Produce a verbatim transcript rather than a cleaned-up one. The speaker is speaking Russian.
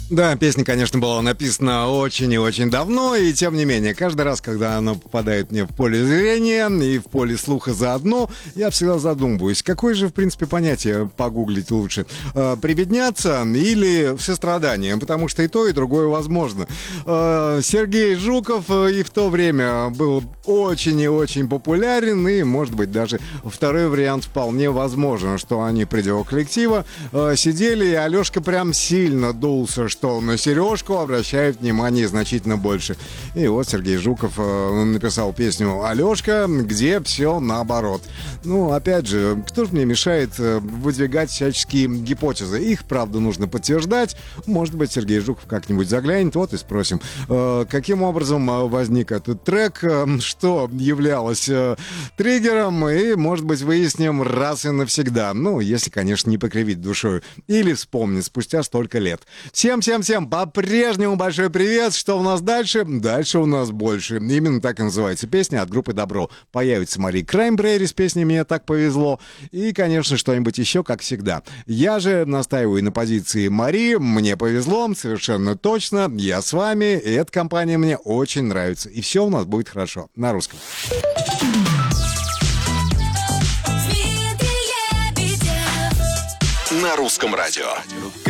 Да, песня, конечно, была написана очень и очень давно, и тем не менее, каждый раз, когда она попадает мне в поле зрения и в поле слуха заодно, я всегда задумываюсь, какое же, в принципе, понятие погуглить лучше? Э, прибедняться или сострадание? Потому что и то, и другое возможно. Э, Сергей Жуков и в то время был очень и очень популярен, и, может быть, даже второй вариант вполне возможен, что они при его коллектива э, сидели, и Алешка прям сильно дулся, что на Сережку обращает внимание значительно больше. И вот Сергей Жуков э, написал песню «Алешка», где все наоборот. Ну, опять же, кто же мне мешает э, выдвигать всяческие гипотезы? Их, правда, нужно подтверждать. Может быть, Сергей Жуков как-нибудь заглянет, вот и спросим, э, каким образом э, возник этот трек, э, что являлось э, триггером, и, может быть, выясним раз и навсегда. Ну, если, конечно, не покривить душой. Или вспомнить спустя столько лет. Всем Всем-всем по-прежнему большой привет. Что у нас дальше? Дальше у нас больше. Именно так и называется песня от группы «Добро». Появится Мари Краймбрери с песней «Мне так повезло». И, конечно, что-нибудь еще, как всегда. Я же настаиваю на позиции Мари. Мне повезло, совершенно точно. Я с вами, и эта компания мне очень нравится. И все у нас будет хорошо. На русском. На русском радио.